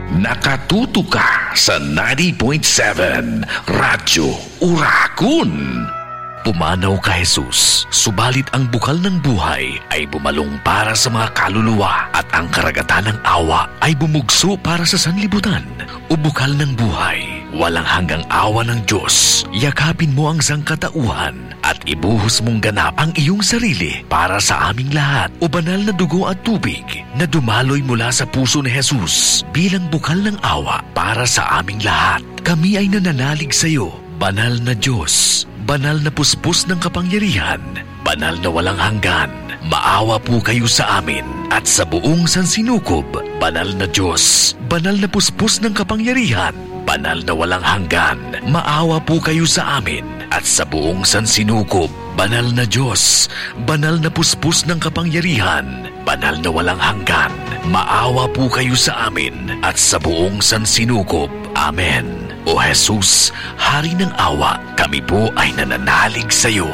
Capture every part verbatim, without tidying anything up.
Nakatuto ka sa ninety point seven Radyo Urakun. Pumanaw ka Jesus, subalit ang bukal ng buhay ay bumalong para sa mga kaluluwa at ang karagatan ng awa ay bumugso para sa sanlibutan. O bukal ng buhay, walang hanggang awa ng Diyos, yakapin mo ang sangkatauhan at ibuhos mong ganap ang iyong sarili para sa aming lahat. O banal na dugo at tubig na dumaloy mula sa puso ni Jesus bilang bukal ng awa para sa aming lahat. Kami ay nananalig sa iyo, banal na Diyos, banal na puspos ng kapangyarihan, banal na walang hanggan. Maawa po kayo sa amin at sa buong sansinukob, banal na Diyos, banal na puspos ng kapangyarihan, banal na walang hanggan. Maawa po kayo sa amin at sa buong sansinukob, banal na Diyos, banal na puspos ng kapangyarihan, banal na walang hanggan. Maawa po kayo sa amin at sa buong sansinukob. Amen. O Jesus, Hari ng awa, kami po ay nananalig sa iyo.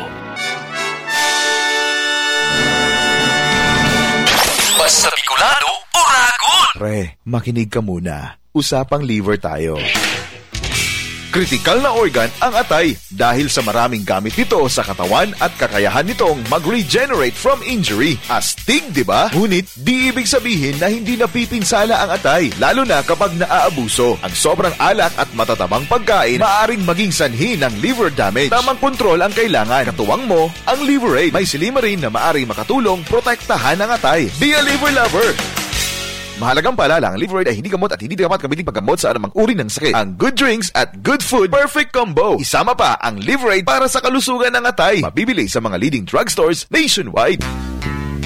Basta Bicolano, Uragon! Pre, makinig ka muna. Usapang liver tayo. Kritikal na organ ang atay dahil sa maraming gamit nito sa katawan at kakayahan nitong mag-regenerate from injury. Astig, di ba? Ngunit di ibig sabihin na hindi napipinsala ang atay, lalo na kapag naaabuso. Ang sobrang alak at matatabang pagkain maaaring maging sanhi ng liver damage. Tamang kontrol ang kailangan. Katuwang mo ang Liverade. May silimarin na maaaring makatulong protektahan ang atay. Be a liver lover! Mahalagang paalala, ang Liverade ay hindi gamot at hindi dapat gamitin paggamot sa anumang uri ng sakit. Ang good drinks at good food, perfect combo. Isama pa ang Liverade para sa kalusugan ng atay. Mabibili sa mga leading drugstores nationwide.